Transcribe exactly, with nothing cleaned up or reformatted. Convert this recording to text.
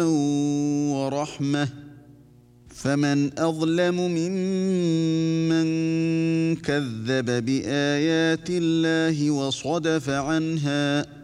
ورحمة فمن أظلم ممن كذب بآيات الله وصدف عنها